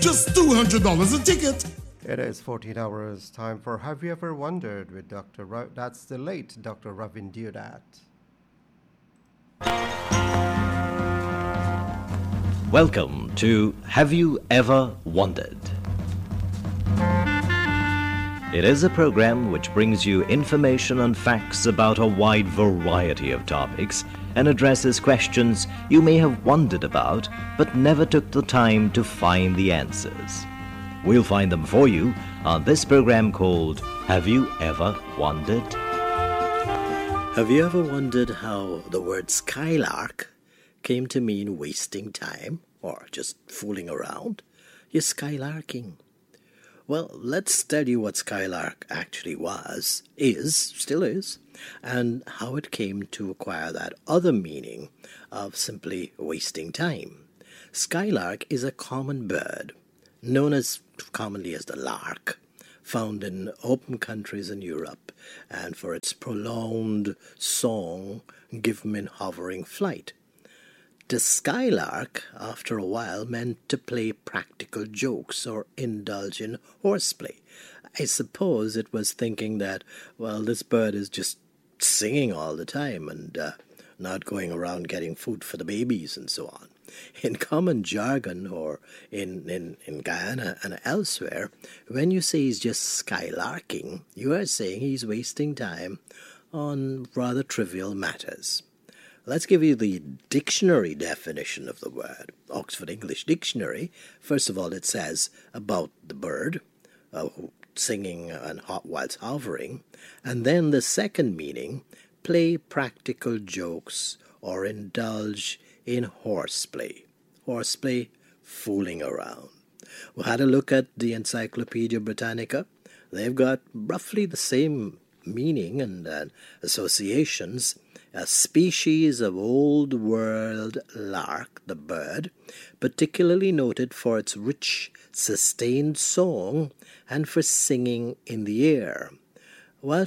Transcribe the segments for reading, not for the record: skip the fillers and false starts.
Just $200 a ticket. It is 14 hours. Time for Have You Ever Wondered with that's the late Dr. Ravin Deodat. Welcome to Have You Ever Wondered? It is a program which brings you information and facts about a wide variety of topics and addresses questions you may have wondered about but never took the time to find the answers. We'll find them for you on this program called Have You Ever Wondered? Have you ever wondered how the word skylark came to mean wasting time or just fooling around? You're skylarking. Well, let's tell you what skylark actually still is, and how it came to acquire that other meaning of simply wasting time. Skylark is a common bird, known as commonly as the lark, found in open countries in Europe, and for its prolonged song given in hovering flight. The skylark, after a while, meant to play practical jokes or indulge in horseplay. I suppose it was thinking that, well, this bird is just singing all the time and not going around getting food for the babies and so on. In common jargon, or in Guyana and elsewhere, when you say he's just skylarking, you are saying he's wasting time on rather trivial matters. Let's give you the dictionary definition of the word. Oxford English Dictionary. First of all, it says about the bird, singing and whilst hovering. And then the second meaning, play practical jokes or indulge in horseplay. Horseplay, fooling around. We had a look at the Encyclopedia Britannica. They've got roughly the same meaning and associations. A species of old world lark, the bird, particularly noted for its rich, sustained song and for singing in the air. Why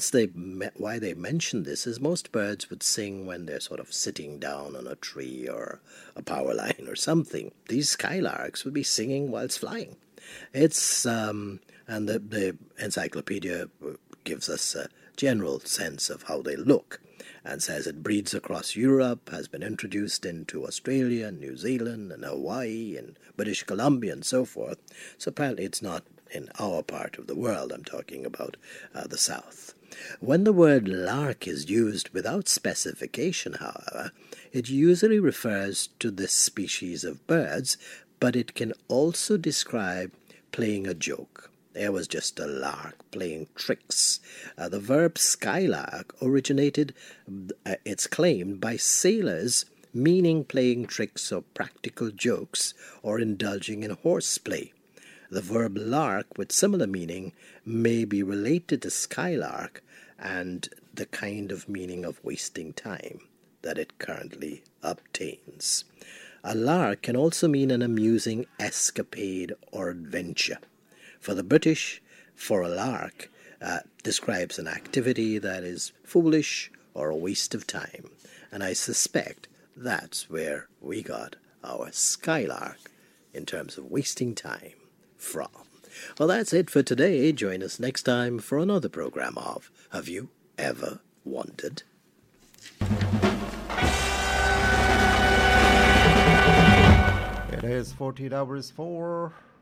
they mention this is most birds would sing when they're sort of sitting down on a tree or a power line or something. These skylarks would be singing whilst flying. It's and the encyclopedia gives us a general sense of how they look, and says it breeds across Europe, has been introduced into Australia, New Zealand, and Hawaii, and British Columbia, and so forth. So apparently it's not in our part of the world. I'm talking about the South. When the word lark is used without specification, however, it usually refers to this species of birds, but it can also describe playing a joke. There was just a lark playing tricks. The verb skylark originated, it's claimed, by sailors, meaning playing tricks or practical jokes or indulging in horseplay. The verb lark, with similar meaning, may be related to skylark and the kind of meaning of wasting time that it currently obtains. A lark can also mean an amusing escapade or adventure. For the British, for a lark describes an activity that is foolish or a waste of time. And I suspect that's where we got our skylark in terms of wasting time from. Well, that's it for today. Join us next time for another program of Have You Ever Wondered? It is 14 hours for